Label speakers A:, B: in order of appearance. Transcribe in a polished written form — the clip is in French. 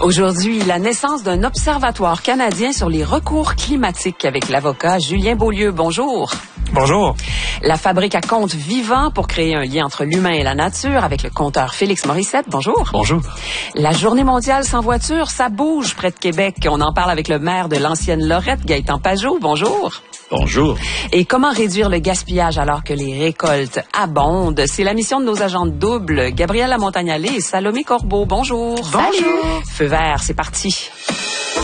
A: Aujourd'hui, la naissance d'un observatoire canadien sur les recours climatiques avec l'avocat Julien Beaulieu. Bonjour.
B: Bonjour.
A: La fabrique à contes vivants pour créer un lien entre l'humain et la nature avec le conteur Félix Morissette. Bonjour.
B: Bonjour.
A: La journée mondiale sans voiture, ça bouge près de Québec. On en parle avec le maire de l'ancienne Lorette, Gaëtan Pajot. Bonjour.
C: Bonjour.
A: Et comment réduire le gaspillage alors que les récoltes abondent? C'est la mission de nos agentes doubles, Gabrielle Lamontagne-Allais et Salomé Corbeau. Bonjour.
B: Bonjour.
A: Feu vert, c'est parti.